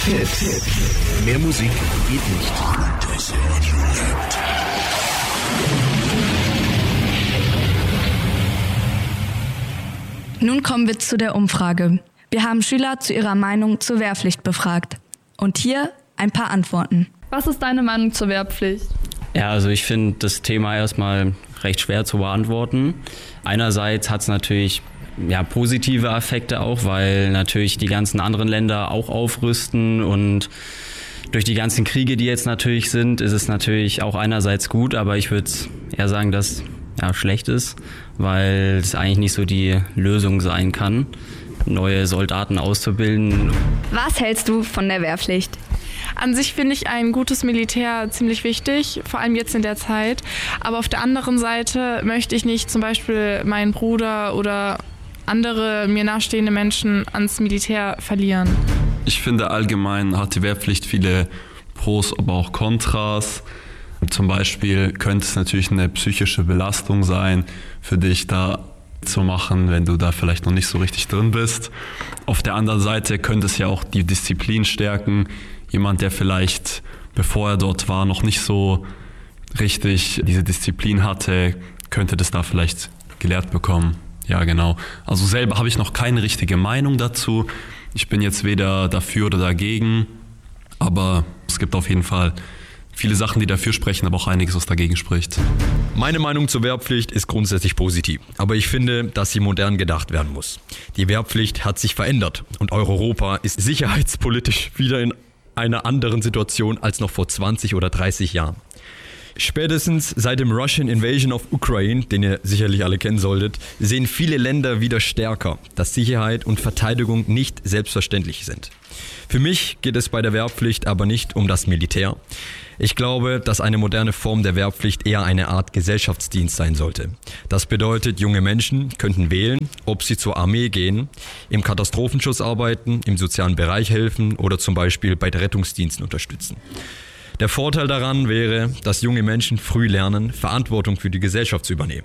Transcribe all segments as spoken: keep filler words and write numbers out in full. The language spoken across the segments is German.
Hit. Mehr Musik geht nicht. Nun kommen wir zu der Umfrage. Wir haben Schüler zu ihrer Meinung zur Wehrpflicht befragt. Und hier ein paar Antworten. Was ist deine Meinung zur Wehrpflicht? Ja, also ich finde das Thema erstmal recht schwer zu beantworten. Einerseits hat es natürlich ja, positive Effekte auch, weil natürlich die ganzen anderen Länder auch aufrüsten und durch die ganzen Kriege, die jetzt natürlich sind, ist es natürlich auch einerseits gut, aber ich würde eher sagen, dass ja, schlecht ist, weil es eigentlich nicht so die Lösung sein kann, neue Soldaten auszubilden. Was hältst du von der Wehrpflicht? An sich finde ich ein gutes Militär ziemlich wichtig, vor allem jetzt in der Zeit. Aber auf der anderen Seite möchte ich nicht zum Beispiel meinen Bruder oder andere mir nahestehende Menschen ans Militär verlieren. Ich finde allgemein hat die Wehrpflicht viele Pros, aber auch Kontras. Zum Beispiel könnte es natürlich eine psychische Belastung sein, für dich da zu machen, wenn du da vielleicht noch nicht so richtig drin bist. Auf der anderen Seite könnte es ja auch die Disziplin stärken. Jemand, der vielleicht, bevor er dort war, noch nicht so richtig diese Disziplin hatte, könnte das da vielleicht gelehrt bekommen. Ja, genau. Also selber habe ich noch keine richtige Meinung dazu. Ich bin jetzt weder dafür oder dagegen, aber es gibt auf jeden Fall viele Sachen, die dafür sprechen, aber auch einiges, was dagegen spricht. Meine Meinung zur Wehrpflicht ist grundsätzlich positiv, aber ich finde, dass sie modern gedacht werden muss. Die Wehrpflicht hat sich verändert und Europa ist sicherheitspolitisch wieder in einer anderen Situation als noch vor zwanzig oder dreißig Jahren. Spätestens seit dem Russian Invasion of Ukraine, den ihr sicherlich alle kennen solltet, sehen viele Länder wieder stärker, dass Sicherheit und Verteidigung nicht selbstverständlich sind. Für mich geht es bei der Wehrpflicht aber nicht um das Militär. Ich glaube, dass eine moderne Form der Wehrpflicht eher eine Art Gesellschaftsdienst sein sollte. Das bedeutet, junge Menschen könnten wählen, ob sie zur Armee gehen, im Katastrophenschutz arbeiten, im sozialen Bereich helfen oder zum Beispiel bei Rettungsdiensten unterstützen. Der Vorteil daran wäre, dass junge Menschen früh lernen, Verantwortung für die Gesellschaft zu übernehmen.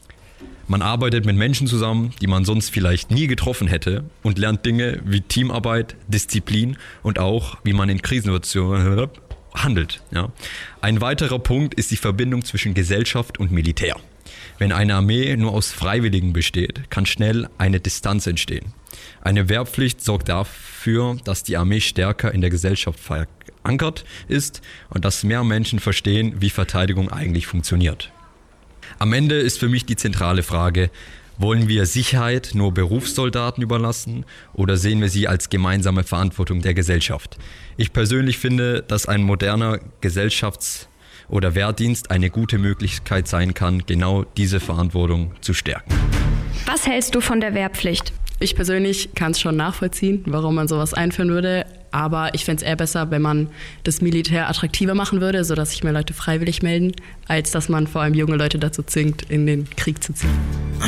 Man arbeitet mit Menschen zusammen, die man sonst vielleicht nie getroffen hätte und lernt Dinge wie Teamarbeit, Disziplin und auch, wie man in Krisensituationen handelt. Ja. Ein weiterer Punkt ist die Verbindung zwischen Gesellschaft und Militär. Wenn eine Armee nur aus Freiwilligen besteht, kann schnell eine Distanz entstehen. Eine Wehrpflicht sorgt dafür, dass die Armee stärker in der Gesellschaft verankert ist und dass mehr Menschen verstehen, wie Verteidigung eigentlich funktioniert. Am Ende ist für mich die zentrale Frage, wollen wir Sicherheit nur Berufssoldaten überlassen oder sehen wir sie als gemeinsame Verantwortung der Gesellschaft? Ich persönlich finde, dass ein moderner Gesellschafts- oder Wehrdienst eine gute Möglichkeit sein kann, genau diese Verantwortung zu stärken. Was hältst du von der Wehrpflicht? Ich persönlich kann es schon nachvollziehen, warum man sowas einführen würde. Aber ich fände es eher besser, wenn man das Militär attraktiver machen würde, sodass sich mehr Leute freiwillig melden, als dass man vor allem junge Leute dazu zwingt, in den Krieg zu ziehen.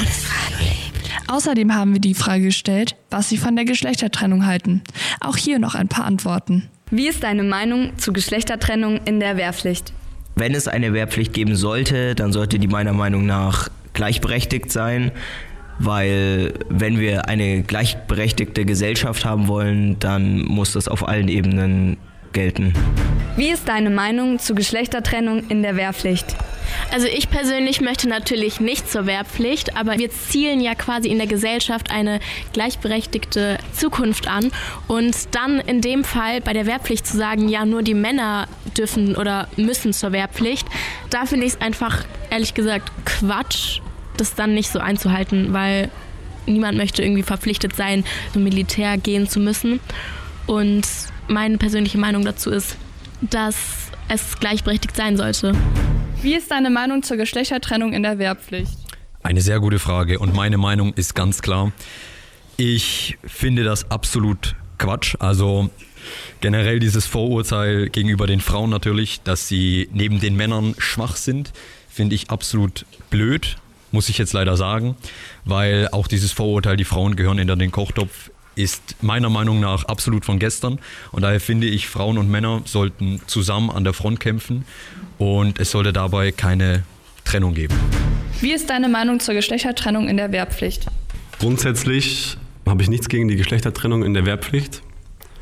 Außerdem haben wir die Frage gestellt, was sie von der Geschlechtertrennung halten. Auch hier noch ein paar Antworten. Wie ist deine Meinung zu Geschlechtertrennung in der Wehrpflicht? Wenn es eine Wehrpflicht geben sollte, dann sollte die meiner Meinung nach gleichberechtigt sein. Weil wenn wir eine gleichberechtigte Gesellschaft haben wollen, dann muss das auf allen Ebenen gelten. Wie ist deine Meinung zu Geschlechtertrennung in der Wehrpflicht? Also ich persönlich möchte natürlich nicht zur Wehrpflicht, aber wir zielen ja quasi in der Gesellschaft eine gleichberechtigte Zukunft an. Und dann in dem Fall bei der Wehrpflicht zu sagen, ja nur die Männer dürfen oder müssen zur Wehrpflicht, da finde ich es einfach ehrlich gesagt Quatsch, das dann nicht so einzuhalten, weil niemand möchte irgendwie verpflichtet sein, zum Militär gehen zu müssen. Und meine persönliche Meinung dazu ist, dass es gleichberechtigt sein sollte. Wie ist deine Meinung zur Geschlechtertrennung in der Wehrpflicht? Eine sehr gute Frage und meine Meinung ist ganz klar. Ich finde das absolut Quatsch. Also generell dieses Vorurteil gegenüber den Frauen natürlich, dass sie neben den Männern schwach sind, finde ich absolut blöd. Muss ich jetzt leider sagen, weil auch dieses Vorurteil, die Frauen gehören hinter den Kochtopf, ist meiner Meinung nach absolut von gestern. Und daher finde ich, Frauen und Männer sollten zusammen an der Front kämpfen und es sollte dabei keine Trennung geben. Wie ist deine Meinung zur Geschlechtertrennung in der Wehrpflicht? Grundsätzlich habe ich nichts gegen die Geschlechtertrennung in der Wehrpflicht.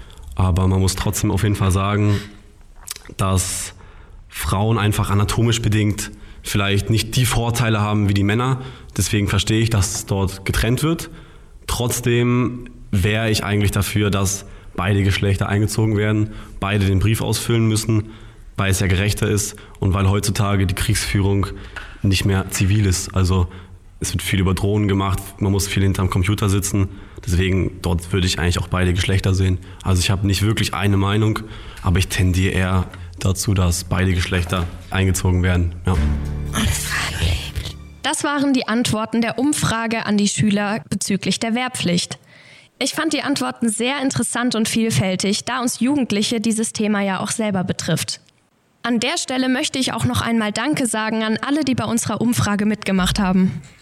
Aber man muss trotzdem auf jeden Fall sagen, dass Frauen einfach anatomisch bedingt vielleicht nicht die Vorteile haben wie die Männer. Deswegen verstehe ich, dass es dort getrennt wird. Trotzdem wäre ich eigentlich dafür, dass beide Geschlechter eingezogen werden, beide den Brief ausfüllen müssen, weil es ja gerechter ist und weil heutzutage die Kriegsführung nicht mehr zivil ist. Also es wird viel über Drohnen gemacht, man muss viel hinterm Computer sitzen. Deswegen dort würde ich eigentlich auch beide Geschlechter sehen. Also ich habe nicht wirklich eine Meinung, aber ich tendiere eher dazu, dass beide Geschlechter eingezogen werden. Ja. Das waren die Antworten der Umfrage an die Schüler bezüglich der Wehrpflicht. Ich fand die Antworten sehr interessant und vielfältig, da uns Jugendliche dieses Thema ja auch selber betrifft. An der Stelle möchte ich auch noch einmal Danke sagen an alle, die bei unserer Umfrage mitgemacht haben.